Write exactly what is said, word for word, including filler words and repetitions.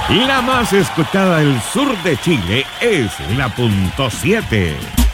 La más escuchada del sur de Chile es la punto siete.